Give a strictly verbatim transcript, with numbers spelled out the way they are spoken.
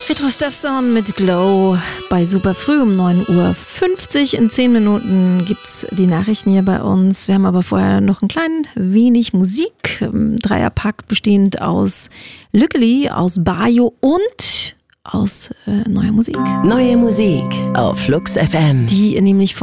Petro Steffson mit Glow bei Super Früh um neun Uhr fünfzig. In zehn Minuten gibt's die Nachrichten hier bei uns. Wir haben aber vorher noch ein klein wenig Musik. Dreierpack bestehend aus Lückeli, aus Bayo und aus äh, neuer Musik. Neue Musik auf Flux F M. Die nämlich